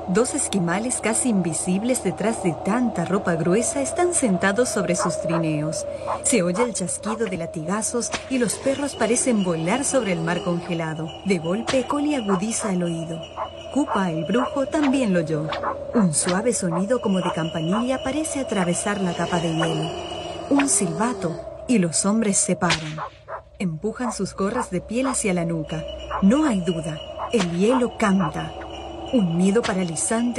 Dos esquimales casi invisibles detrás de tanta ropa gruesa están sentados sobre sus trineos. Se oye el chasquido de latigazos y los perros parecen volar sobre el mar congelado. De golpe, Collie agudiza el oído. Koopa, el brujo, también lo oyó. Un suave sonido como de campanilla parece atravesar la capa de hielo. Un silbato y los hombres se paran. Empujan sus gorras de piel hacia la nuca. No hay duda, el hielo canta. Un miedo paralizante